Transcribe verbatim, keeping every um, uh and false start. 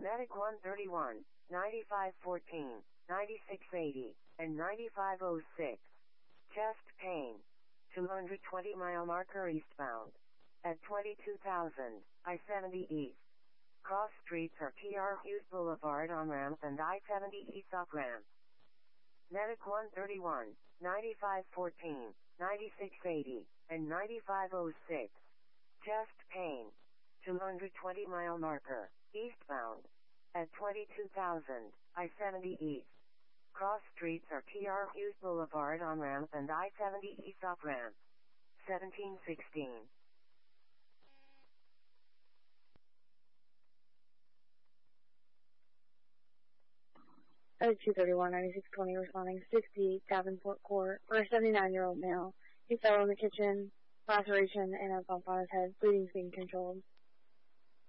Medic one thirty-one, ninety-five fourteen, ninety-six eighty, and ninety-five oh six. Chest pain. two hundred twenty mile marker eastbound. At twenty-two thousand, I seventy east. Cross streets are T R Hughes Boulevard on-ramp and I seventy east off-ramp. Medic one thirty-one, ninety-five fourteen, ninety-six eighty, and ninety-five oh six. Chest pain. two hundred twenty mile marker, eastbound. At twenty-two thousand, I seventy east. Cross streets are T R Hughes Boulevard on-ramp and I seventy east off-ramp. seventeen sixteen. Oh, two thirty-one, ninety-six twenty, responding sixty, Davenport Court, for a seventy-nine-year-old male. He fell in the kitchen, laceration, and a bump on his head. Bleeding's being controlled.